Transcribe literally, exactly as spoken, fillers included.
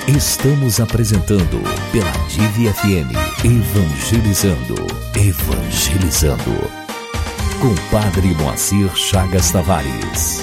Estamos apresentando pela Divi F M, Evangelizando, Evangelizando, com Padre Moacir Chagas Tavares.